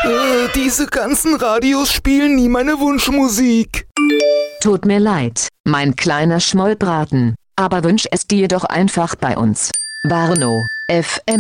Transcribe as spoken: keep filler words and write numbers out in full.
Äh, diese ganzen Radios spielen nie meine Wunschmusik. Tut mir leid, mein kleiner Schmollbraten, aber wünsch es dir doch einfach bei uns. Warnow, F M.